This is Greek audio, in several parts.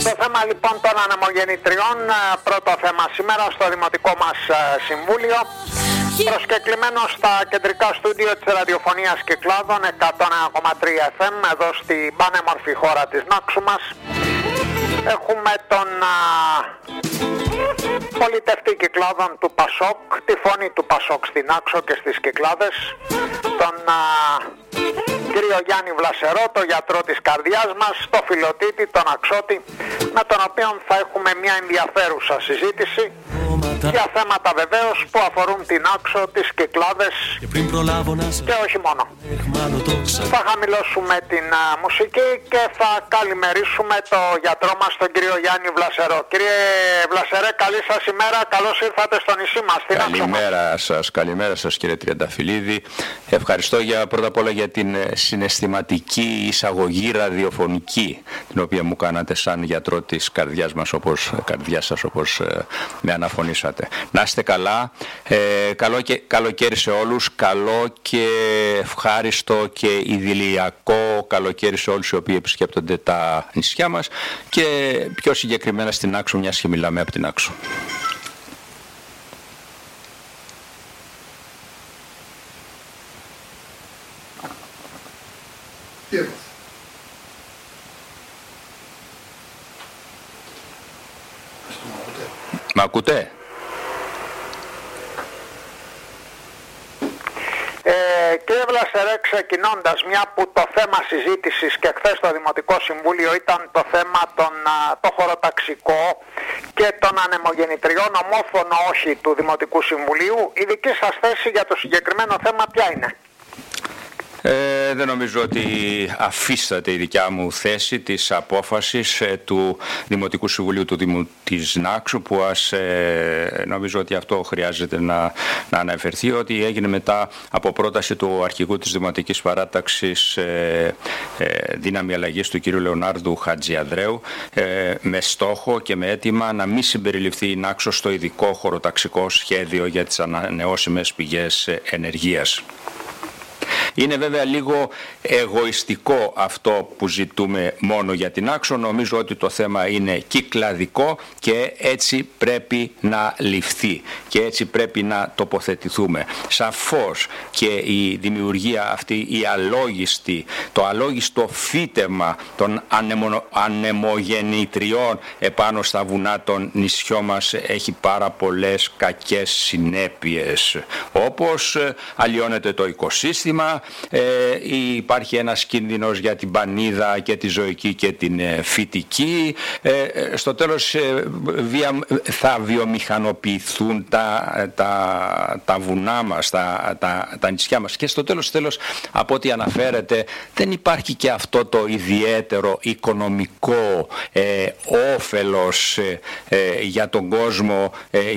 Το θέμα λοιπόν των ανεμογεννητριών, πρώτο θέμα σήμερα στο Δημοτικό μας Συμβούλιο, προσκεκλημένο στα κεντρικά στούντιο της ραδιοφωνίας Κυκλάδων 101,3 FM εδώ στην πανέμορφη χώρα της Νάξου μας. Έχουμε τον πολιτευτή Κυκλάδων του Πασόκ, τη φωνή του Πασόκ στην Νάξο και στις Κυκλάδες, τον κύριο Γιάννη Βλασερό, το γιατρό της καρδιάς μας, το Φιλοτίτη, τον Αξώτη, με τον οποίο θα έχουμε μια ενδιαφέρουσα συζήτηση για θέματα βεβαίως που αφορούν την Άξο, τις Κυκλάδες και όχι μόνο. Θα χαμηλώσουμε την μουσική και θα καλημερίσουμε το γιατρό μας, τον κύριο Γιάννη Βλασερό. Κύριε Βλασερέ, καλή σας ημέρα, καλώς ήρθατε στο νησί μας, στην Άξο. Καλημέρα σας κύριε Τριανταφυλλίδη. Ευχαριστώ πρώτα απ' όλα για την συναισθηματική εισαγωγή ραδιοφωνική την οποία μου κάνατε σαν γιατρό της καρδιάς μας, καρδιάς σας, όπως με αναφωνήσατε. Να είστε καλά, καλό και καλοκαίρι σε όλους, καλό και ευχάριστο και ιδηλιακό καλοκαίρι σε όλους οι οποίοι επισκέπτονται τα νησιά μας και πιο συγκεκριμένα στην Άξο, μιας και μιλάμε από την Άξο. Μ' ακούτε? Κύριε Βλασερέ, ξεκινώντας, μια που το θέμα συζήτησης και χθες στο Δημοτικό Συμβούλιο ήταν το θέμα το χωροταξικό και των ανεμογεννητριών, ομόφωνο όχι του Δημοτικού Συμβουλίου, η δική σας θέση για το συγκεκριμένο θέμα ποια είναι? Δεν νομίζω ότι αφίσταται η δικιά μου θέση της απόφασης του Δημοτικού Συμβουλίου του Δήμου της Νάξου, που νομίζω ότι αυτό χρειάζεται να αναφερθεί, ότι έγινε μετά από πρόταση του αρχηγού της Δημοτικής Παράταξης Δύναμη Αλλαγής του κ. Λεωνάρδου Χατζιανδρέου, με στόχο και με αίτημα να μην συμπεριληφθεί η Νάξο στο ειδικό χωροταξικό σχέδιο για τις ανανεώσιμες πηγές ενεργείας. Είναι βέβαια λίγο εγωιστικό αυτό που ζητούμε μόνο για την Άξο. Νομίζω ότι το θέμα είναι κυκλαδικό και έτσι πρέπει να ληφθεί και έτσι πρέπει να τοποθετηθούμε. Σαφώς και η δημιουργία αυτή, το αλόγιστο φύτεμα των ανεμογεννητριών επάνω στα βουνά των νησιών μας έχει πάρα πολλές κακές συνέπειες. Όπως αλλοιώνεται το οικοσύστημα, υπάρχει ένας κίνδυνος για την πανίδα και τη ζωική και την φυτική. Στο τέλος θα βιομηχανοποιηθούν τα βουνά μας, τα νησιά μας και στο τέλος από ό,τι αναφέρεται δεν υπάρχει και αυτό το ιδιαίτερο οικονομικό όφελος για τον κόσμο,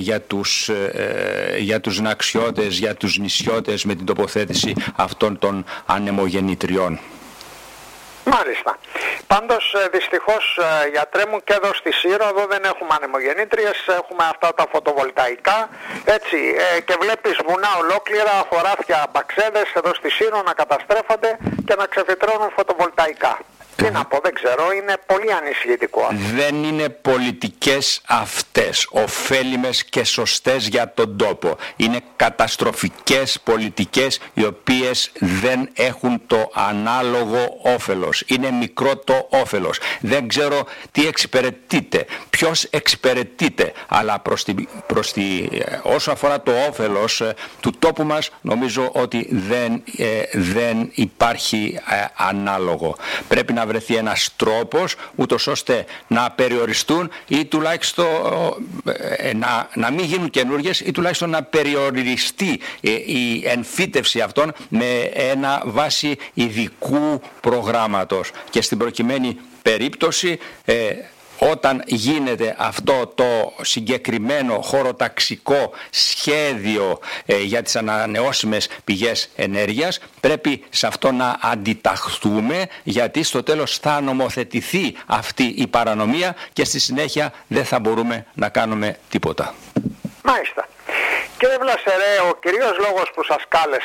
για τους ναξιώτες, για τους νησιώτες με την τοποθέτηση αυτών των ανεμογεννητριών. Μάλιστα. Πάντως δυστυχώς, γιατρέ μου, και εδώ στη Σύρο εδώ δεν έχουμε ανεμογεννήτριες, έχουμε αυτά τα φωτοβολταϊκά, έτσι, και βλέπεις βουνά ολόκληρα, χωράφια, μπαξέδες εδώ στη Σύρο να καταστρέφονται και να ξεφυτρώνουν φωτοβολταϊκά. Τι να πω, δεν ξέρω, είναι πολύ ανησυχητικό αυτό. Δεν είναι πολιτικές αυτές, ωφέλιμες και σωστές για τον τόπο. Είναι καταστροφικές πολιτικές οι οποίες δεν έχουν το ανάλογο όφελος. Είναι μικρό το όφελος. Δεν ξέρω τι εξυπηρετείται, ποιος εξυπηρετείται, αλλά όσο αφορά το όφελος του τόπου μας, νομίζω ότι δεν υπάρχει ανάλογο. Πρέπει να βρεθεί ένας τρόπος ούτως ώστε να περιοριστούν ή τουλάχιστον να μην γίνουν καινούργιες ή τουλάχιστον να περιοριστεί η εμφύτευση αυτών με ένα βάση ειδικού προγράμματος. Και στην προκειμένη περίπτωση όταν γίνεται αυτό το συγκεκριμένο χωροταξικό σχέδιο για τις ανανεώσιμες πηγές ενέργειας, πρέπει σε αυτό να αντιταχθούμε, γιατί στο τέλος θα νομοθετηθεί αυτή η παρανομία και στη συνέχεια δεν θα μπορούμε να κάνουμε τίποτα. Μάλιστα. Κύριε Βλασερέ, ο κυρίως λόγος που σας κάλεσα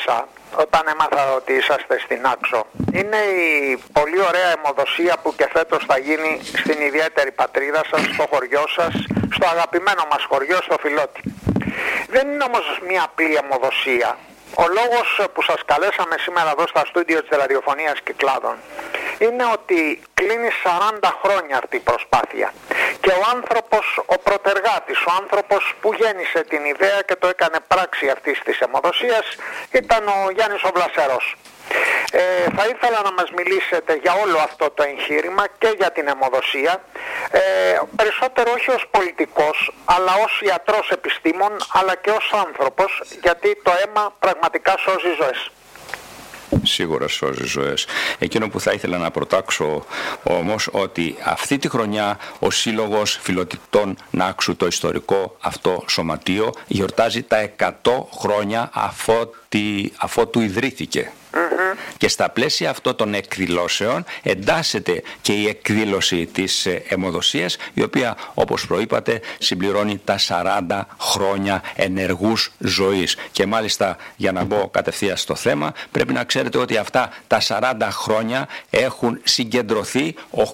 όταν έμαθα ότι είσαστε στην Άξο. Είναι η πολύ ωραία αιμοδοσία που και φέτος θα γίνει στην ιδιαίτερη πατρίδα σας, στο χωριό σας, στο αγαπημένο μας χωριό, στο Φιλότη. Δεν είναι όμως μια απλή αιμοδοσία. Ο λόγος που σας καλέσαμε σήμερα εδώ στα στούντιο της ραδιοφωνίας Κυκλάδων είναι ότι κλείνει 40 χρόνια αυτή η προσπάθεια και ο άνθρωπος, ο πρωτεργάτης, ο άνθρωπος που γέννησε την ιδέα και το έκανε πράξη αυτής της αιμοδοσίας ήταν ο Γιάννης ο Βλασερός. Θα ήθελα να μας μιλήσετε για όλο αυτό το εγχείρημα και για την αιμοδοσία, περισσότερο όχι ως πολιτικός αλλά ως ιατρός επιστήμων αλλά και ως άνθρωπος, γιατί το αίμα πραγματικά σώζει ζωές. Σίγουρα σώζει ζωές. Εκείνο που θα ήθελα να προτάξω όμως, ότι αυτή τη χρονιά ο Σύλλογος Φιλοτιτών Νάξου, το ιστορικό αυτό σωματείο, γιορτάζει τα 100 χρόνια αφότου ιδρύθηκε. Και στα πλαίσια αυτών των εκδηλώσεων εντάσσεται και η εκδήλωση της αιμοδοσίας, η οποία, όπως προείπατε, συμπληρώνει τα 40 χρόνια ενεργούς ζωής. Και μάλιστα, για να μπω κατευθείαν στο θέμα, πρέπει να ξέρετε ότι αυτά τα 40 χρόνια έχουν συγκεντρωθεί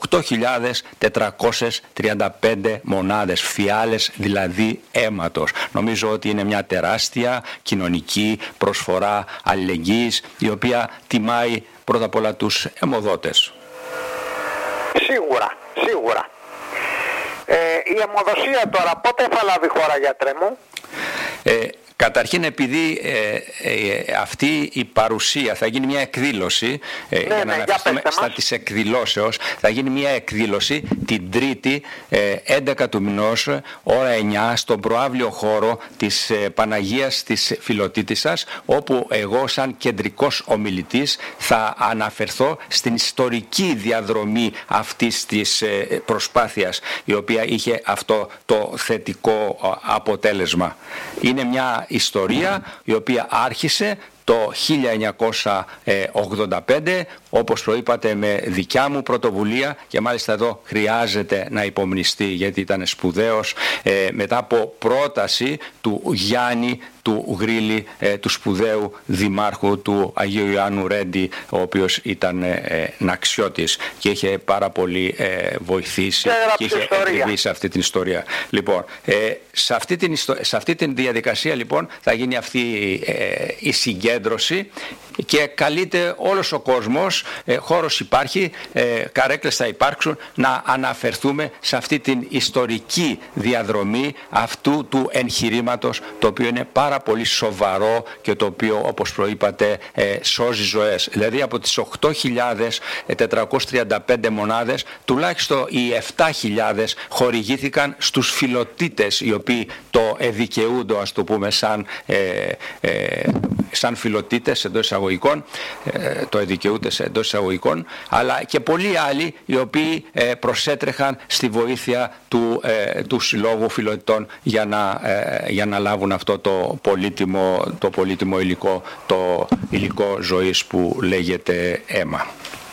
8.435 μονάδες, φιάλες δηλαδή αίματος. Νομίζω ότι είναι μια τεράστια κοινωνική προσφορά αλληλεγγύης, η οποία τιμάει πρώτα απ' όλα τους αιμοδότες. Σίγουρα. Η αιμοδοσία τώρα πότε θα λάβει χώρα, γιατρέ μου? Καταρχήν, επειδή αυτή η παρουσία θα γίνει μια εκδήλωση, για να αναφερθούμε στα της εκδηλώσεως, θα γίνει μια εκδήλωση την Τρίτη 11 του μηνός, ώρα 9, στον προαύλιο χώρο της Παναγίας της Φιλοτίτισσας, όπου εγώ σαν κεντρικός ομιλητής θα αναφερθώ στην ιστορική διαδρομή αυτής της προσπάθειας, η οποία είχε αυτό το θετικό αποτέλεσμα. Είναι μια ιστορία η οποία άρχισε το 1985, όπως προείπατε, με δικιά μου πρωτοβουλία, και μάλιστα εδώ χρειάζεται να υπομνηστεί γιατί ήταν σπουδαίος, μετά από πρόταση του Γιάννη του Γρίλη, του σπουδαίου δημάρχου του Αγίου Ιωάννου Ρέντι, ο οποίος ήταν ναξιώτης και είχε πάρα πολύ βοηθήσει και είχε εκδηλήσει αυτή την ιστορία. Λοιπόν, σε αυτή την διαδικασία λοιπόν θα γίνει αυτή η συγκέντρωση και καλείται όλος ο κόσμος, χώρος υπάρχει, καρέκλες θα υπάρξουν, να αναφερθούμε σε αυτή την ιστορική διαδρομή αυτού του εγχειρήματος, το οποίο είναι πάρα πολύ σοβαρό και το οποίο, όπως προείπατε, σώζει ζωές. Δηλαδή από τις 8.435 μονάδες, τουλάχιστον οι 7.000 χορηγήθηκαν στους φιλοτίτες, οι οποίοι το εδικαιούνται, ας το πούμε, σαν φιλοτίτες εντός εισαγωγικών, το εδικαιούνται εντός εισαγωγικών, αλλά και πολλοί άλλοι οι οποίοι προσέτρεχαν στη βοήθεια του Συλλόγου Φιλοτιτών για να λάβουν αυτό το πολύτιμο υλικό, το υλικό ζωής που λέγεται αίμα.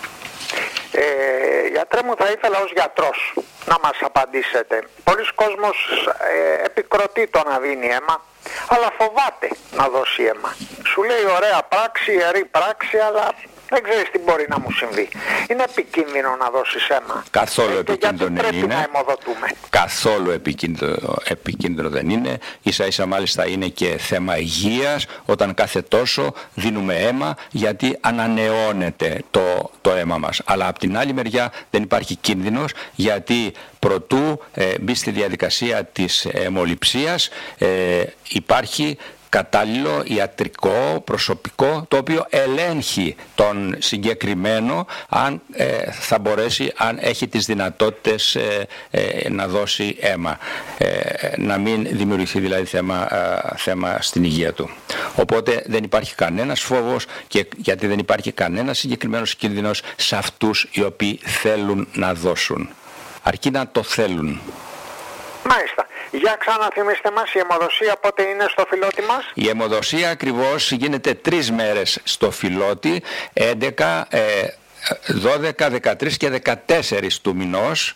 Γιατρέ μου, θα ήθελα ως γιατρός να μας απαντήσετε. Πολλοί κόσμος επικροτεί το να δίνει αίμα, αλλά φοβάται να δώσει αίμα. Σου λέει ωραία πράξη, ιερή πράξη, αλλά δεν ξέρεις τι μπορεί να μου συμβεί. Είναι επικίνδυνο να δώσεις αίμα. Καθόλου επικίνδυνο δεν είναι. Να αιμοδοτούμε. Καθόλου επικίνδυνο δεν είναι. Ίσα ίσα μάλιστα είναι και θέμα υγείας όταν κάθε τόσο δίνουμε αίμα, γιατί ανανεώνεται το αίμα μας. Αλλά από την άλλη μεριά δεν υπάρχει κίνδυνος, γιατί προτού μπει στη διαδικασία της αιμοληψίας υπάρχει κατάλληλο ιατρικό προσωπικό, το οποίο ελέγχει τον συγκεκριμένο αν θα μπορέσει, αν έχει τις δυνατότητες να δώσει αίμα, να μην δημιουργηθεί δηλαδή θέμα στην υγεία του. Οπότε δεν υπάρχει κανένας φόβος, και γιατί δεν υπάρχει κανένας συγκεκριμένος κίνδυνος σε αυτούς οι οποίοι θέλουν να δώσουν, αρκεί να το θέλουν. Μάλιστα. Για ξαναθυμίστε μας, η αιμοδοσία πότε είναι στο Φιλότη μας? Η αιμοδοσία ακριβώς γίνεται 3 μέρες στο Φιλότη, 11, 12, 13 και 14 του μηνός.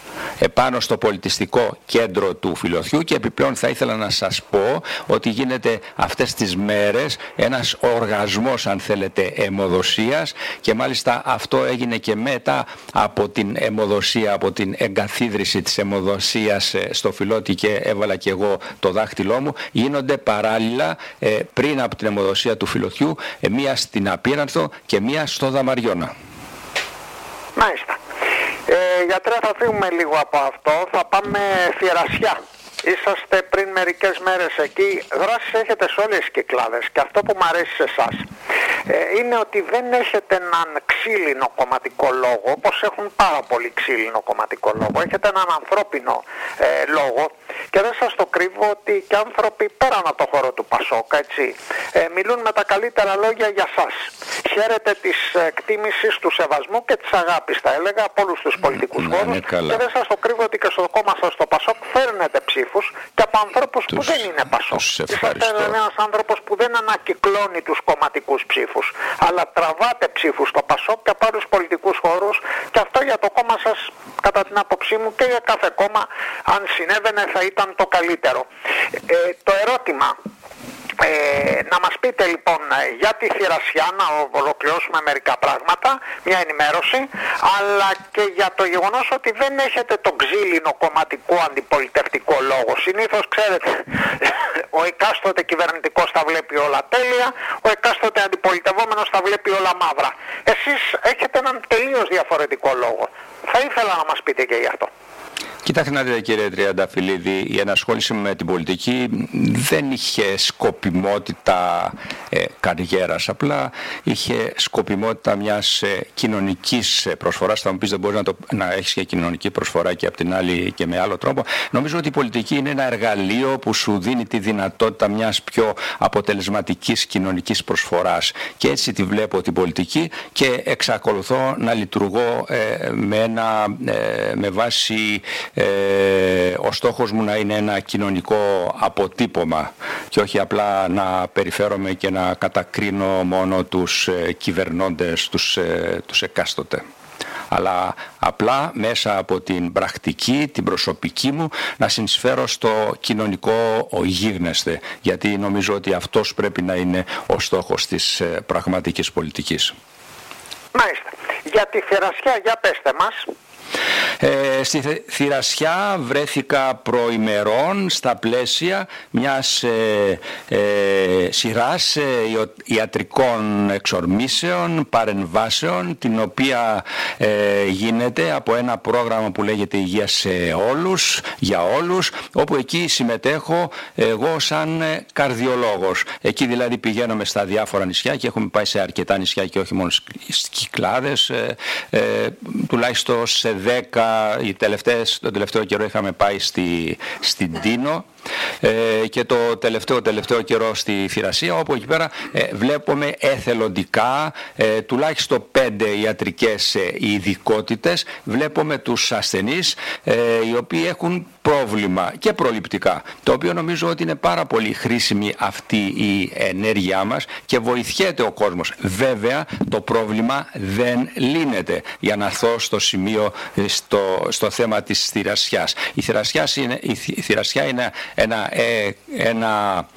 επάνω στο πολιτιστικό κέντρο του Φιλοθιού, και επιπλέον θα ήθελα να σας πω ότι γίνεται αυτές τις μέρες ένας οργασμός, αν θέλετε, αιμοδοσίας, και μάλιστα αυτό έγινε και μετά από την αιμοδοσία, από την εγκαθίδρυση της αιμοδοσίας στο Φιλότη, και έβαλα και εγώ το δάχτυλό μου. Γίνονται παράλληλα πριν από την αιμοδοσία του Φιλοθιού, μία στην Απήρανθο και μία στο Δαμαριώνα. Μάλιστα. Γιατρέ, θα φύγουμε λίγο από αυτό, θα πάμε Θηρασιά. Είσαστε πριν μερικές μέρες εκεί, δράσεις έχετε σε όλες τις Κυκλάδες, και αυτό που μου αρέσει σε εσάς είναι ότι δεν έχετε έναν ξύλινο κομματικό λόγο, όπως έχουν πάρα πολύ ξύλινο κομματικό λόγο. Έχετε έναν ανθρώπινο λόγο, και δεν σας το κρύβω ότι και άνθρωποι πέραν από το χώρο του Πασόκ, έτσι, μιλούν με τα καλύτερα λόγια για σας. Χαίρετε της εκτίμησης, του σεβασμού και της αγάπης, θα έλεγα, από όλους τους πολιτικούς χώρους, και δεν σας το κρύβω ότι και στο κόμμα σας, στο Πασόκ, φέρνετε ψήφους και από ανθρώπους που δεν είναι Πασόκ. Είσαστε ένας άνθρωπος που δεν ανακυκλώνει τους κομματικούς ψήφους, αλλά τραβάτε ψήφους στο Πασόκ και από άλλους πολιτικούς χώρους, και αυτό για το κόμμα σας, κατά την άποψή μου, και για κάθε κόμμα, αν συνέβαινε, θα ήταν το καλύτερο. Το ερώτημα, να μας πείτε λοιπόν για τη Θηρασιά, να ολοκληρώσουμε μερικά πράγματα, μια ενημέρωση, αλλά και για το γεγονός ότι δεν έχετε τον ξύλινο κομματικό αντιπολιτευτικό λόγο. Συνήθως, ξέρετε, ο εκάστοτε κυβερνητικός τα βλέπει όλα τέλεια, ο εκάστοτε αντιπολιτευόμενος τα βλέπει όλα μαύρα. Εσείς έχετε έναν τελείως διαφορετικό λόγο. Θα ήθελα να μας πείτε και γι' αυτό. Κοιτάξτε να δείτε, κύριε Τριανταφυλλίδη, η ενασχόληση με την πολιτική δεν είχε σκοπιμότητα καριέρας, απλά είχε σκοπιμότητα μιας κοινωνικής προσφοράς. Θα μου πεις, δεν μπορείς να έχεις και κοινωνική προσφορά και από την άλλη και με άλλο τρόπο. Νομίζω ότι η πολιτική είναι ένα εργαλείο που σου δίνει τη δυνατότητα μιας πιο αποτελεσματικής κοινωνικής προσφοράς, και έτσι τη βλέπω την πολιτική, και εξακολουθώ να λειτουργώ με βάση ο στόχος μου να είναι ένα κοινωνικό αποτύπωμα, και όχι απλά να περιφέρομαι και να κατακρίνω μόνο τους κυβερνώντες, τους εκάστοτε, αλλά απλά μέσα από την πρακτική, την προσωπική μου, να συνεισφέρω στο κοινωνικό γίγνεσθε, γιατί νομίζω ότι αυτός πρέπει να είναι ο στόχος της πραγματικής πολιτικής. Μάλιστα. Για τη Θηρασιά, για πέστε μας. Στη Θηρασιά βρέθηκα προημερών στα πλαίσια μιας σειράς ιατρικών εξορμήσεων, παρεμβάσεων, την οποία γίνεται από ένα πρόγραμμα που λέγεται Υγεία σε όλους, για όλους, όπου εκεί συμμετέχω εγώ σαν καρδιολόγος. Εκεί δηλαδή πηγαίνουμε στα διάφορα νησιά, και έχουμε πάει σε αρκετά νησιά και όχι μόνο στις Κυκλάδες, τουλάχιστον σε 10. Τον τελευταίο καιρό είχαμε πάει στην Τίνο, και το τελευταίο καιρό στη Θηρασία, όπου εκεί πέρα βλέπουμε εθελοντικά τουλάχιστον 5 ιατρικές ειδικότητες. Βλέπουμε τους ασθενείς οι οποίοι έχουν πρόβλημα και προληπτικά, το οποίο νομίζω ότι είναι πάρα πολύ χρήσιμη αυτή η ενέργειά μας, και βοηθιέται ο κόσμος. Βέβαια το πρόβλημα δεν λύνεται, για να έρθω στο σημείο, στο θέμα της Θηρασιάς. Η Θηρασιά είναι ένα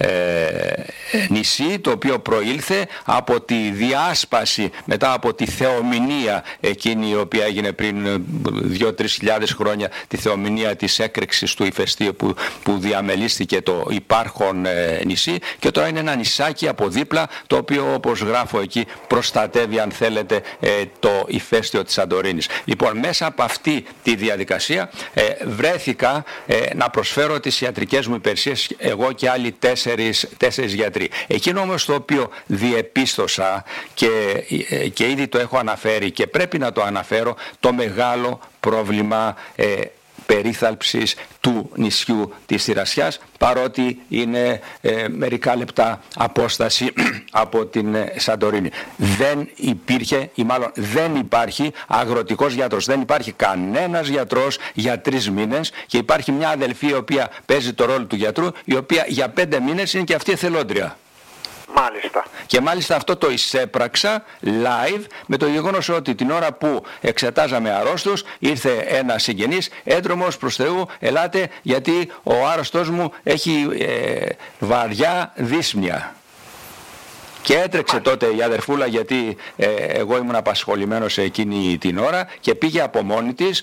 νησί το οποίο προήλθε από τη διάσπαση, μετά από τη θεομηνία εκείνη η οποία έγινε πριν 2-3 χιλιάδες χρόνια, τη θεομηνία της έκρηξης του ηφαιστείου που διαμελίστηκε το υπάρχον νησί, και τώρα είναι ένα νησάκι από δίπλα, το οποίο, όπως γράφω εκεί, προστατεύει, αν θέλετε, το ηφαίστειο της Σαντορίνης. Λοιπόν, μέσα από αυτή τη διαδικασία βρέθηκα να προσφέρω τις ιατρικές μου υπηρεσίες, εγώ και άλλοι 4 γιατροί. Εκείνο όμως το οποίο διεπίστωσα, και ήδη το έχω αναφέρει και πρέπει να το αναφέρω, το μεγάλο πρόβλημα περίθαλψης του νησιού της Θηρασιάς, παρότι είναι μερικά λεπτά απόσταση από την Σαντορίνη. Δεν υπήρχε, ή μάλλον δεν υπάρχει αγροτικός γιατρός. Δεν υπάρχει κανένας γιατρός για 3 μήνες, και υπάρχει μια αδελφή η οποία παίζει το ρόλο του γιατρού, η οποία για 5 μήνες είναι και αυτή εθελόντρια. Μάλιστα. Και μάλιστα αυτό το εισέπραξα live με το γεγονός ότι την ώρα που εξετάζαμε αρρώστους ήρθε ένας συγγενής έντρομος προς Θεού, ελάτε γιατί ο άρρωστος μου έχει βαριά δύσπνοια. Και έτρεξε τότε η αδερφούλα, γιατί εγώ ήμουν απασχολημένος εκείνη την ώρα, και πήγε από μόνη της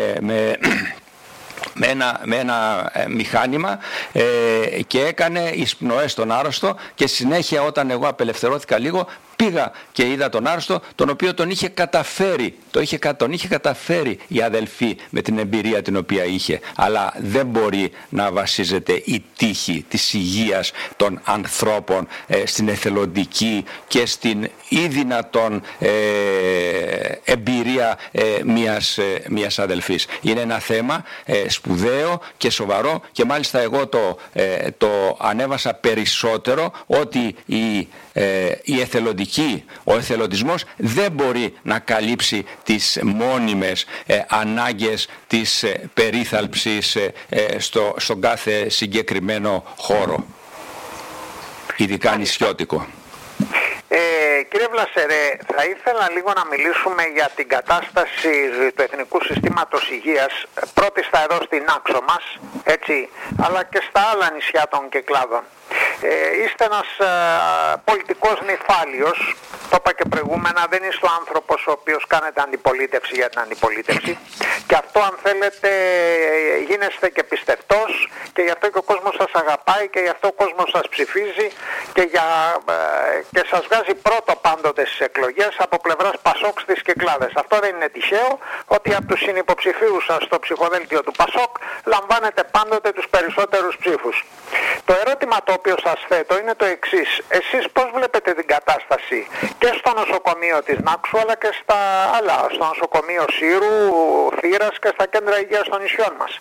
με ένα μηχάνημα και έκανε εισπνοές στον άρρωστο, και συνέχεια όταν εγώ απελευθερώθηκα λίγο πήγα και είδα τον άρρωστο, τον οποίο τον είχε καταφέρει η αδελφή με την εμπειρία την οποία είχε. Αλλά δεν μπορεί να βασίζεται η τύχη της υγείας των ανθρώπων στην εθελοντική και στην ή δυνατόν εμπειρία μιας αδελφής. Είναι ένα θέμα σπουδαίο και σοβαρό, και μάλιστα εγώ το ανέβασα περισσότερο, ότι ο εθελοντισμός δεν μπορεί να καλύψει τις μόνιμες ανάγκες της περίθαλψης στον κάθε συγκεκριμένο χώρο, ειδικά νησιώτικο. Κύριε Βλασερέ, θα ήθελα λίγο να μιλήσουμε για την κατάσταση του Εθνικού Συστήματος Υγείας, πρώτιστα εδώ στην Άξο μας, έτσι, αλλά και στα άλλα νησιά των Κυκλάδων. Είστε ένας πολιτικός νυφάλιος, το είπα και προηγούμενα, δεν είστε ο άνθρωπος ο οποίος κάνετε αντιπολίτευση για την αντιπολίτευση, και αυτό, αν θέλετε, γίνεστε και πιστευτός, και γι' αυτό και ο κόσμος σας αγαπάει, και γι' αυτό ο κόσμος σας ψηφίζει, και σας βγάζει πρώτο πάντοτε στις εκλογές από πλευράς Πασόκ στις Κυκλάδες. Αυτό δεν είναι τυχαίο, ότι από τους συνυποψηφίους σας στο ψηφοδέλτιο του Πασόκ λαμβάνετε πάντοτε τους περισσότερους ψήφους. Το ερώτημα το οποίο σας θέτω είναι το εξής: εσείς πώς βλέπετε την κατάσταση και στο νοσοκομείο της Νάξου, αλλά και στα άλλα, στο νοσοκομείο Σύρου, Θήρας και στα κέντρα υγείας των νησιών μας?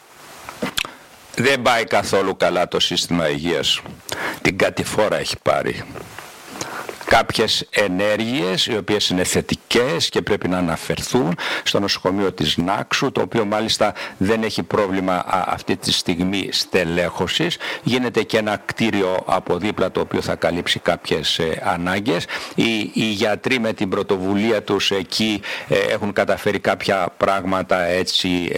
Δεν πάει καθόλου καλά το σύστημα υγείας. Την κατηφόρα έχει πάρει. Κάποιες ενέργειες οι οποίες είναι θετικές και πρέπει να αναφερθούν στο νοσοκομείο της Νάξου, το οποίο μάλιστα δεν έχει πρόβλημα αυτή τη στιγμή στελέχωσης. Γίνεται και ένα κτίριο από δίπλα, το οποίο θα καλύψει κάποιες ανάγκες. Οι γιατροί με την πρωτοβουλία τους εκεί έχουν καταφέρει κάποια πράγματα έτσι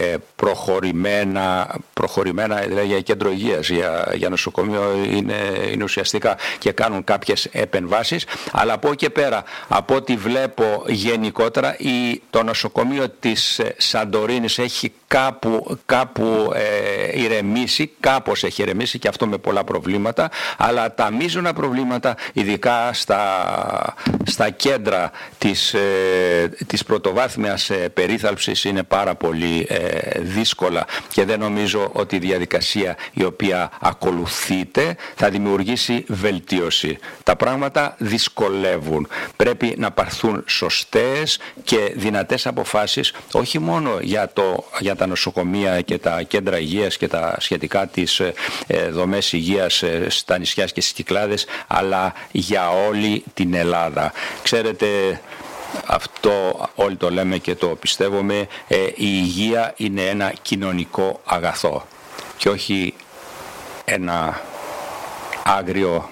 προχωρημένα, δηλαδή για κέντρο υγείας, για νοσοκομείο είναι ουσιαστικά, και κάνουν κάποιες επεμβάσεις. Αλλά από εκεί και πέρα, από ό,τι βλέπω γενικότερα, το νοσοκομείο της Σαντορίνης έχει κάπου ηρεμήσει, κάπως έχει ηρεμήσει, και αυτό με πολλά προβλήματα, αλλά τα μείζωνα προβλήματα, ειδικά στα κέντρα της πρωτοβάθμιας περίθαλψης, είναι πάρα πολύ δύσκολα, και δεν νομίζω ότι η διαδικασία η οποία ακολουθείται θα δημιουργήσει βελτίωση. Τα πράγματα δυσκολεύουν. Πρέπει να πάρθουν σωστές και δυνατές αποφάσεις, όχι μόνο για τα νοσοκομεία και τα κέντρα υγείας και τα σχετικά της δομές υγείας στα νησιά και στις Κυκλάδες, αλλά για όλη την Ελλάδα. Ξέρετε, αυτό όλοι το λέμε και το πιστεύουμε, η υγεία είναι ένα κοινωνικό αγαθό και όχι ένα άγριο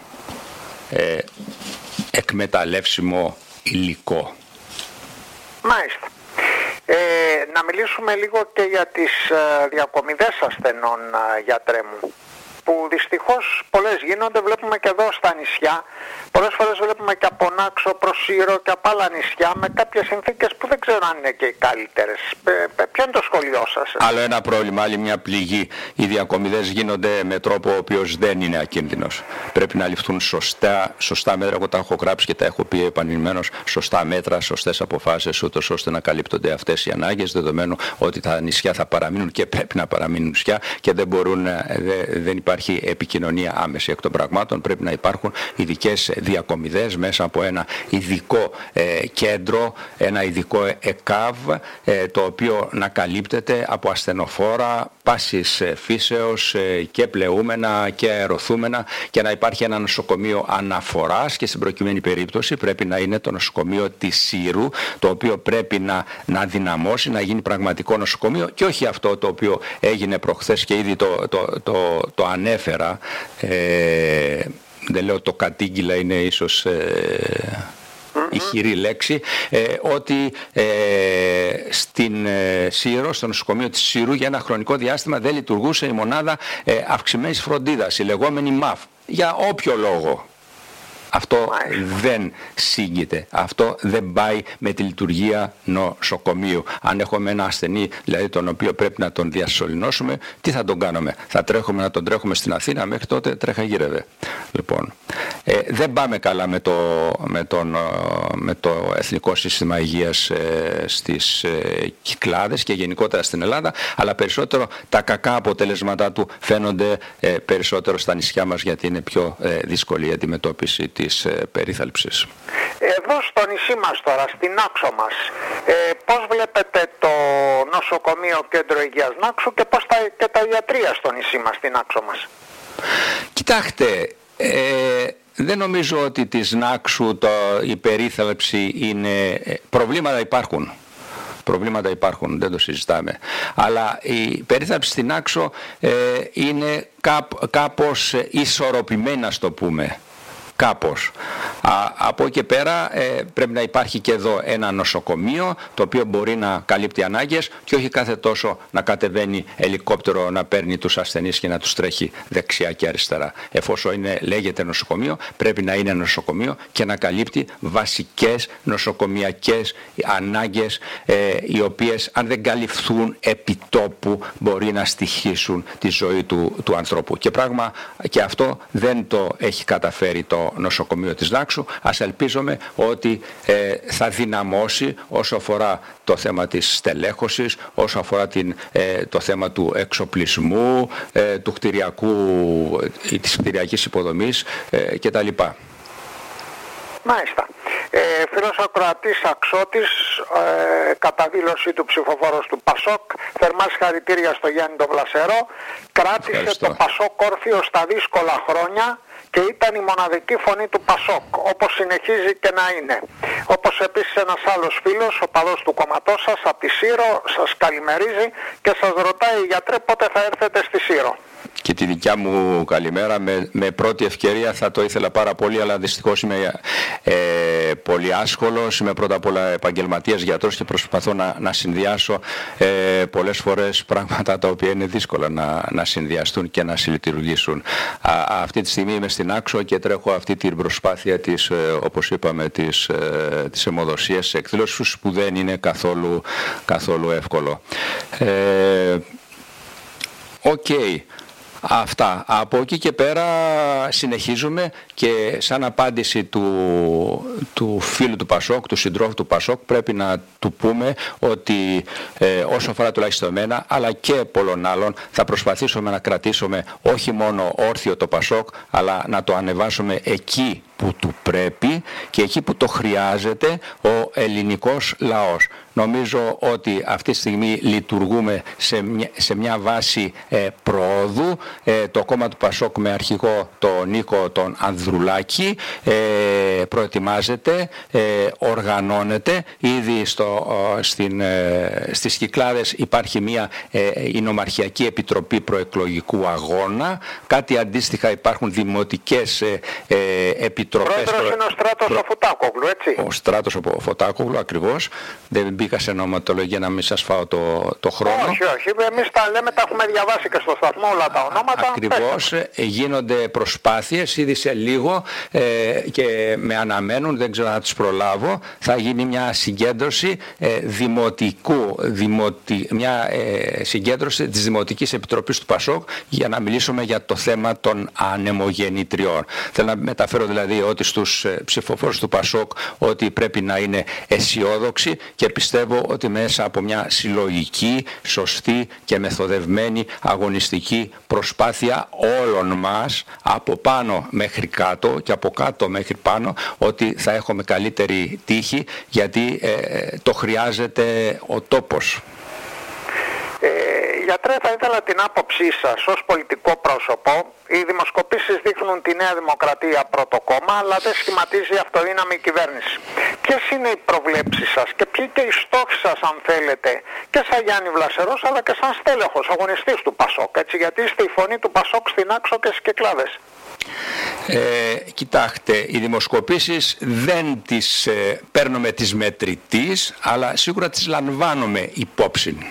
εκμεταλλεύσιμο υλικό. Μάλιστα. Να μιλήσουμε λίγο και για τις διακομιδές ασθενών, γιατρέ μου, που δυστυχώς πολλές γίνονται. Βλέπουμε και εδώ στα νησιά, πολλές φορές βλέπουμε και από Νάξο προς Σύρο και από άλλα νησιά, με κάποιες συνθήκες που δεν ξέρω αν είναι και οι καλύτερες. Ποιο είναι το σχόλιο σας? Άλλο ένα πρόβλημα, άλλη μια πληγή. Οι διακομιδές γίνονται με τρόπο ο οποίος δεν είναι ακίνδυνος. Πρέπει να ληφθούν σωστά μέτρα. Εγώ τα έχω γράψει και τα έχω πει επανειλημμένως. Σωστά μέτρα, σωστές αποφάσεις, ούτως ώστε να καλύπτονται αυτές οι ανάγκες, δεδομένου ότι τα νησιά θα παραμείνουν και πρέπει να παραμείνουν νησιά και δεν υπάρχει επικοινωνία άμεση εκ των πραγμάτων. Πρέπει να υπάρχουν ειδικές διακομιδές μέσα από ένα ειδικό κέντρο, ένα ειδικό ΕΚΑΒ, το οποίο να καλύπτεται από ασθενοφόρα πάσης φύσεως και πλεούμενα και αεροθούμενα, και να υπάρχει ένα νοσοκομείο αναφοράς, και στην προκειμένη περίπτωση πρέπει να είναι το νοσοκομείο της Σύρου, το οποίο πρέπει να δυναμώσει, να γίνει πραγματικό νοσοκομείο, και όχι αυτό το οποίο έγινε προχθές και ήδη το ανέφερα, δεν λέω το κατήγγυλα, είναι ίσως ηχηρή λέξη, ότι στην Σύρο, στο νοσοκομείο της Σύρου, για ένα χρονικό διάστημα δεν λειτουργούσε η μονάδα αυξημένης φροντίδας, η λεγόμενη ΜΑΦ, για όποιο λόγο. Αυτό δεν σύγκειται. Αυτό δεν πάει με τη λειτουργία νοσοκομείου. Αν έχουμε ένα ασθενή, δηλαδή τον οποίο πρέπει να τον διασωληνώσουμε, τι θα τον κάνουμε? Θα τρέχουμε να τον τρέχουμε στην Αθήνα? Μέχρι τότε τρέχα γύρευε. Λοιπόν, δεν πάμε καλά με το Εθνικό Σύστημα Υγείας στις Κυκλάδες και γενικότερα στην Ελλάδα, αλλά περισσότερο τα κακά αποτελέσματά του φαίνονται περισσότερο στα νησιά μας, γιατί είναι πιο δύσκολη η αντιμετώπιση της περίθαλψης. Εδώ στο νησί μας τώρα, στην Νάξο μας, πώς βλέπετε το νοσοκομείο Κέντρο Υγείας Νάξου και πώς και τα ιατρεία στο νησί μας, στην Νάξο μας? Κοιτάξτε, δεν νομίζω ότι της Νάξου η περίθαλψη είναι... Προβλήματα υπάρχουν, δεν το συζητάμε. Αλλά η περίθαλψη στην Νάξο είναι κάπως ισορροπημένη, να το πούμε. Κάπως. Από εκεί και πέρα πρέπει να υπάρχει και εδώ ένα νοσοκομείο το οποίο μπορεί να καλύπτει ανάγκες και όχι κάθε τόσο να κατεβαίνει ελικόπτερο να παίρνει τους ασθενείς και να τους τρέχει δεξιά και αριστερά. Εφόσον λέγεται νοσοκομείο, πρέπει να είναι νοσοκομείο και να καλύπτει βασικές νοσοκομιακές ανάγκες, οι οποίες αν δεν καλυφθούν επιτόπου μπορεί να στοιχήσουν τη ζωή του ανθρώπου. Και πράγμα και αυτό δεν το έχει καταφέρει το νοσοκομείο της Νάξου. Ας ελπίζουμε ότι θα δυναμώσει όσο αφορά το θέμα της στελέχωσης, όσο αφορά το θέμα του εξοπλισμού, της κτηριακής υποδομής κτλ. Μάλιστα. Φίλος ακροατής Αξώτης, κατά δήλωσή του ψηφοφόρος του ΠΑΣΟΚ, θερμά συγχαρητήρια στο Γιάννη τον Βλασερό, κράτησε το ΠΑΣΟΚ όρθιο στα δύσκολα χρόνια και ήταν η μοναδική φωνή του ΠΑΣΟΚ, όπως συνεχίζει και να είναι. Όπως επίσης ένας άλλος φίλος, ο παδός του κομματός σας, από τη Σύρο, σας καλημερίζει και σας ρωτάει, γιατρέ, πότε θα έρθετε στη Σύρο? Και τη δικιά μου καλημέρα, με πρώτη ευκαιρία θα το ήθελα πάρα πολύ, αλλά δυστυχώς είμαι πολύ άσχολος, είμαι πρώτα απ' όλα επαγγελματίας γιατρός και προσπαθώ να συνδυάσω πολλές φορές πράγματα τα οποία είναι δύσκολα να συνδυαστούν και να συλλειτουργήσουν. Αυτή τη στιγμή είμαι στην Άξο και τρέχω αυτή την προσπάθεια της, όπως είπαμε, της αιμοδοσίας της εκδήλωσης, που δεν είναι καθόλου εύκολο. Αυτά. Από εκεί και πέρα συνεχίζουμε και σαν απάντηση του φίλου του ΠΑΣΟΚ, του συντρόφου του ΠΑΣΟΚ, πρέπει να του πούμε ότι όσο αφορά τουλάχιστον εμένα, αλλά και πολλών άλλων, θα προσπαθήσουμε να κρατήσουμε όχι μόνο όρθιο το ΠΑΣΟΚ, αλλά να το ανεβάσουμε εκεί που του πρέπει και εκεί που το χρειάζεται ο ελληνικός λαός. Νομίζω ότι αυτή τη στιγμή λειτουργούμε σε μια βάση προόδου. Το κόμμα του ΠΑΣΟΚ με αρχηγό τον Νίκο τον Ανδρουλάκη προετοιμάζεται, οργανώνεται. Ήδη στις Κυκλάδες υπάρχει η Νομαρχιακή Επιτροπή Προεκλογικού Αγώνα. Κάτι αντίστοιχα υπάρχουν δημοτικές επιτροπές. Πρόεδρος είναι ο Στράτος ο Φωτάκογλου, έτσι? Ο Στράτος ο Φωτάκογλου, ακριβώς. Δεν μπήκα σε ονοματολογία να μην σας φάω το χρόνο. Όχι. Εμείς τα λέμε, τα έχουμε διαβάσει και στο σταθμό όλα τα ονόματα. Ακριβώς. Γίνονται προσπάθειες ήδη σε λίγο και με αναμένουν, δεν ξέρω να τους προλάβω. Θα γίνει μια συγκέντρωση μια συγκέντρωση της Δημοτικής Επιτροπής του ΠΑΣΟΚ για να μιλήσουμε για το θέμα των ανεμογεννητριών. Θέλω να μεταφέρω δηλαδή ότι στους ψηφοφόρους του ΠΑΣΟΚ ότι πρέπει να είναι αισιόδοξοι και πιστεύω ότι μέσα από μια συλλογική, σωστή και μεθοδευμένη αγωνιστική προσπάθεια όλων μας, από πάνω μέχρι κάτω και από κάτω μέχρι πάνω, ότι θα έχουμε καλύτερη τύχη, γιατί το χρειάζεται ο τόπος. Γιατρέ, θα ήθελα την άποψή σας ως πολιτικό πρόσωπο. Οι δημοσκοπήσεις δείχνουν τη Νέα Δημοκρατία πρώτο κόμμα, αλλά δεν σχηματίζει αυτοδύναμη κυβέρνηση. Ποιες είναι οι προβλέψεις σας και ποιοι και οι στόχοι σας, αν θέλετε, και σαν Γιάννη Βλασερός, αλλά και σαν στέλεχος, αγωνιστής του Πασόκ, έτσι, γιατί είστε η φωνή του Πασόκ στην Άξο και στις Κυκλάδες. Κοιτάξτε, οι δημοσκοπήσεις δεν τις παίρνουμε τις μετρητής, αλλά σίγουρα τις λαμβάνουμε υπόψη.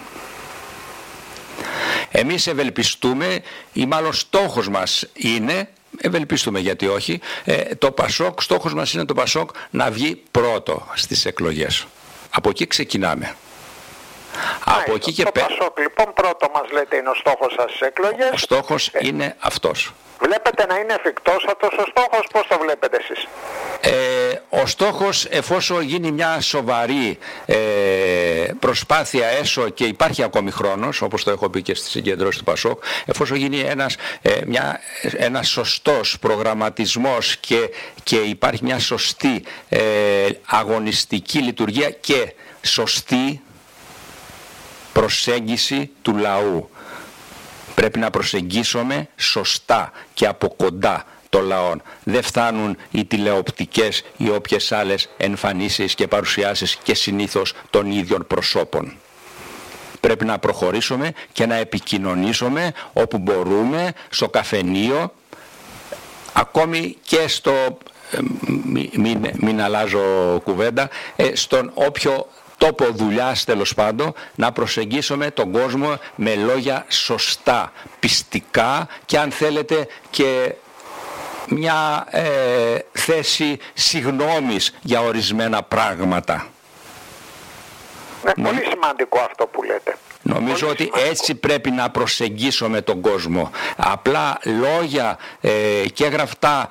Εμείς ευελπιστούμε, ή μάλλον στόχος μας είναι, ευελπιστούμε γιατί όχι, το Πασόκ, στόχος μας είναι το Πασόκ να βγει πρώτο στις εκλογές. Από εκεί ξεκινάμε. Από εκεί και πέρα. Το Πασόκ λοιπόν πρώτο μας λέτε είναι ο στόχος σας στις εκλογές. Ο στόχος είναι αυτός. Βλέπετε να είναι εφικτός αυτός ο στόχος, πώς το βλέπετε εσείς? Ο στόχος, εφόσον γίνει μια σοβαρή προσπάθεια έσω και υπάρχει ακόμη χρόνος, όπως το έχω πει και στη συγκεντρώση του Πασόκ, εφόσον γίνει ένας σωστός προγραμματισμός και υπάρχει μια σωστή αγωνιστική λειτουργία και σωστή προσέγγιση του λαού. Πρέπει να προσεγγίσουμε σωστά και από κοντά το λαό. Δεν φτάνουν οι τηλεοπτικές ή όποιες άλλες εμφανίσεις και παρουσιάσεις και συνήθως των ίδιων προσώπων. Πρέπει να προχωρήσουμε και να επικοινωνήσουμε όπου μπορούμε, στο καφενείο, ακόμη και στο, μην αλλάζω κουβέντα, στον όποιο τόπο δουλειάς τέλος πάντων, να προσεγγίσουμε τον κόσμο με λόγια σωστά, πιστικά και αν θέλετε και μια θέση συγγνώμης για ορισμένα πράγματα. Πολύ σημαντικό αυτό που λέτε. Νομίζω ότι έτσι πρέπει να προσεγγίσουμε τον κόσμο. Απλά λόγια και γραφτά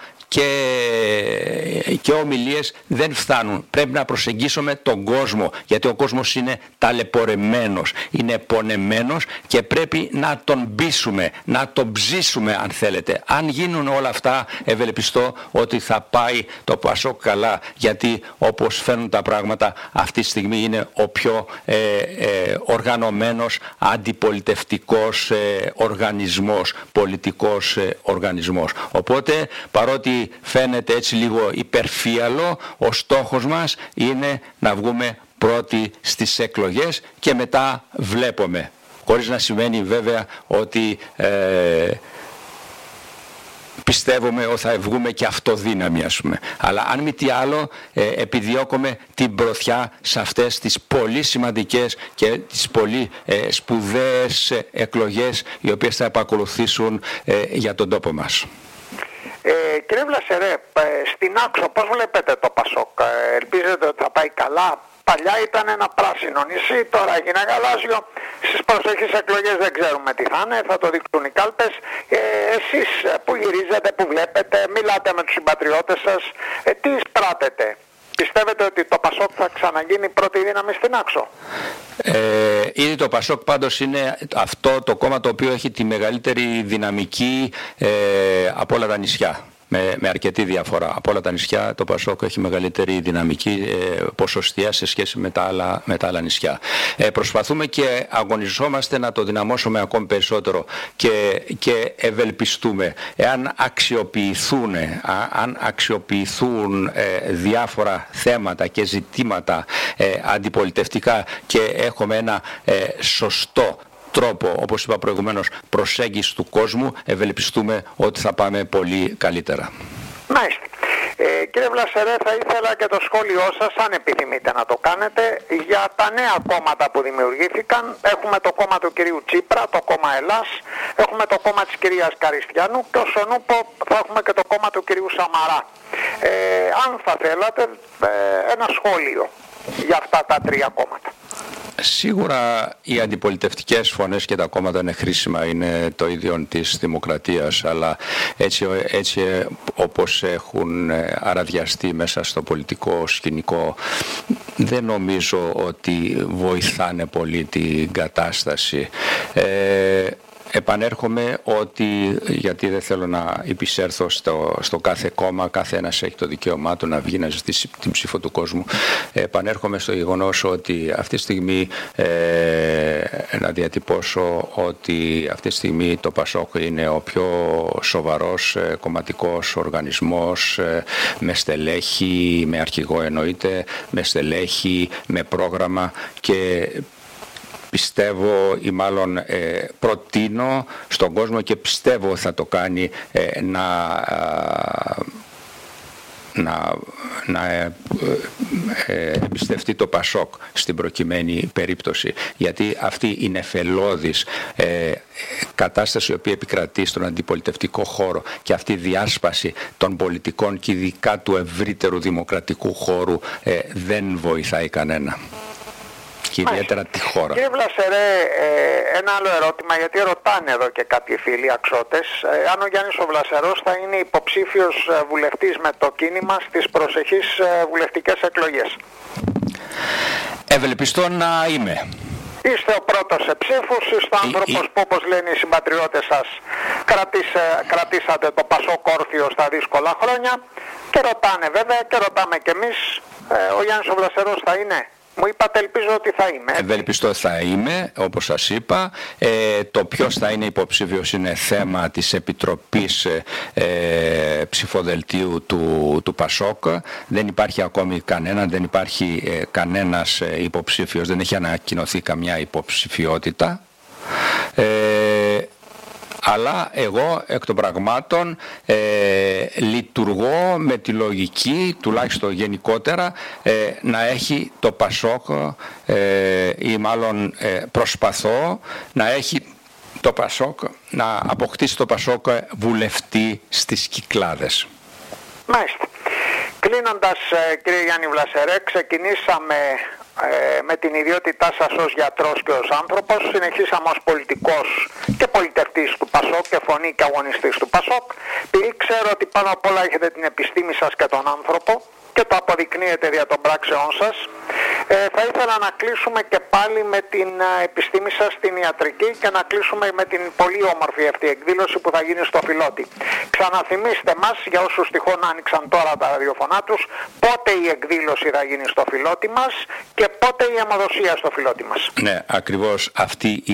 και ομιλίες δεν φτάνουν. Πρέπει να προσεγγίσουμε τον κόσμο, γιατί ο κόσμος είναι ταλαιπωρεμένος, είναι πονεμένος και πρέπει να τον πείσουμε, να τον ψήσουμε αν θέλετε. Αν γίνουν όλα αυτά, ευελπιστώ ότι θα πάει το Πασόκ καλά, γιατί όπως φαίνουν τα πράγματα αυτή τη στιγμή είναι ο πιο οργανωμένος αντιπολιτευτικός οργανισμός, πολιτικός οργανισμός. Οπότε παρότι φαίνεται έτσι λίγο υπερφύαλο, ο στόχος μας είναι να βγούμε πρώτοι στις εκλογές και μετά βλέπουμε. Χωρίς να σημαίνει βέβαια ότι πιστεύουμε ότι θα βγούμε και αυτοδύναμοι, ας πούμε. Αλλά αν μη τι άλλο, επιδιώκουμε την πρωτιά σε αυτές τις πολύ σημαντικές και τις πολύ σπουδαίες εκλογές οι οποίες θα επακολουθήσουν για τον τόπο μας. Κύριε Βλασερέ, στην Άξο πώς βλέπετε το Πασόκ? Ελπίζετε ότι θα πάει καλά? Παλιά ήταν ένα πράσινο νησί, τώρα έγινε γαλάζιο. Στις προσεχείς εκλογές δεν ξέρουμε τι θα είναι, θα το δείξουν οι κάλπες. Εσείς που γυρίζετε, που βλέπετε, μιλάτε με τους συμπατριώτες σας, τι εισπράτετε? Πιστεύετε ότι το Πασόκ θα ξαναγίνει πρώτη δύναμη στην Άξο? Ήδη το Πασόκ πάντως είναι αυτό το κόμμα το οποίο έχει τη μεγαλύτερη δυναμική από όλα τα νησιά. Με αρκετή διαφορά. Από όλα τα νησιά το Πασόκ έχει μεγαλύτερη δυναμική ποσοστία σε σχέση με τα άλλα νησιά. Προσπαθούμε και αγωνιζόμαστε να το δυναμώσουμε ακόμη περισσότερο και ευελπιστούμε. Εάν αξιοποιηθούν διάφορα θέματα και ζητήματα αντιπολιτευτικά και έχουμε ένα σωστό τρόπο, όπως είπα προηγουμένως, προσέγγιση του κόσμου, ευελπιστούμε ότι θα πάμε πολύ καλύτερα. Μάλιστα. Κύριε Βλασερέ, θα ήθελα και το σχόλιο σας, αν επιθυμείτε να το κάνετε, για τα νέα κόμματα που δημιουργήθηκαν. Έχουμε το κόμμα του κυρίου Τσίπρα, το κόμμα Ελλάς, έχουμε το κόμμα της κυρίας Καριστιανού και ως ονούπο θα έχουμε και το κόμμα του κυρίου Σαμαρά. Αν θα θέλατε ένα σχόλιο για αυτά τα τρία κόμματα. Σίγουρα οι αντιπολιτευτικές φωνές και τα κόμματα είναι χρήσιμα, είναι το ίδιο της δημοκρατίας, αλλά έτσι όπως έχουν αραδιαστεί μέσα στο πολιτικό σκηνικό, δεν νομίζω ότι βοηθάνε πολύ την κατάσταση. Επανέρχομαι ότι, γιατί δεν θέλω να υπησέρθω στο κάθε κόμμα, κάθε ένας έχει το δικαίωμά του να βγει να ζητήσει την ψήφο του κόσμου. Επανέρχομαι στο γεγονός ότι αυτή τη στιγμή να διατυπώσω ότι αυτή τη στιγμή το ΠΑΣΟΚ είναι ο πιο σοβαρός κομματικός οργανισμός, με στελέχη, με αρχηγό εννοείται, με στελέχη, με πρόγραμμα, και πιστεύω ή μάλλον προτείνω στον κόσμο, και πιστεύω θα το κάνει, να εμπιστευτεί το ΠΑΣΟΚ στην προκειμένη περίπτωση, γιατί αυτή η νεφελώδης κατάσταση η οποία επικρατεί στον αντιπολιτευτικό χώρο και αυτή η διάσπαση των πολιτικών και ειδικά του ευρύτερου δημοκρατικού χώρου δεν βοηθάει κανένα. Και ιδιαίτερα τη χώρα. Κύριε Βλασερέ, ένα άλλο ερώτημα, γιατί ρωτάνε εδώ και κάποιοι φίλοι αξιώτες, αν ο Γιάννης ο Βλασερός θα είναι υποψήφιος βουλευτής με το κίνημα στις προσεχείς βουλευτικές εκλογές. Ευελπιστώ να είμαι. Είστε ο πρώτος σε ψήφους, είστε ο άνθρωπος που, όπως λένε οι συμπατριώτες σας, κρατήσατε το ΠΑΣΟΚ όρθιο στα δύσκολα χρόνια, και ρωτάνε βέβαια, και ρωτάμε κι εμείς, ο Γιάννης ο Βλασερός θα είναι? Μου είπατε, ελπίζω ότι θα είμαι. Ευελπιστώ θα είμαι, όπως σας είπα. Το ποιος θα είναι υποψήφιος είναι θέμα της Επιτροπής Ψηφοδελτίου του ΠΑΣΟΚ. Δεν υπάρχει ακόμη δεν υπάρχει κανένας υποψήφιος, δεν έχει ανακοινωθεί καμιά υποψηφιότητα. Αλλά εγώ εκ των πραγμάτων λειτουργώ με τη λογική, τουλάχιστον γενικότερα, να έχει το ΠΑΣΟΚ, ή μάλλον προσπαθώ να έχει το ΠΑΣΟΚ, να αποκτήσει το ΠΑΣΟΚ βουλευτή στις Κυκλάδες. Μάλιστα. Κλείνοντας, κύριε Γιάννη Βλασερέ, ξεκινήσαμε με την ιδιότητά σας ως γιατρός και ως άνθρωπος, συνεχίσαμε ως πολιτικός και πολιτευτής του ΠΑΣΟΚ και φωνή και αγωνιστής του ΠΑΣΟΚ. Επειδή ξέρω ότι πάνω απ' όλα έχετε την επιστήμη σας και τον άνθρωπο και το αποδεικνύετε δια των πράξεών σας, θα ήθελα να κλείσουμε και πάλι με την επιστήμη σας στην ιατρική και να κλείσουμε με την πολύ όμορφη αυτή εκδήλωση που θα γίνει στο Φιλότη. Ξαναθυμίστε μας, για όσους τυχόν άνοιξαν τώρα τα ραδιοφωνά τους, πότε η εκδήλωση θα γίνει στο Φιλότη μας και πότε η αιμοδοσία στο Φιλότη μας. Ναι, ακριβώς αυτή η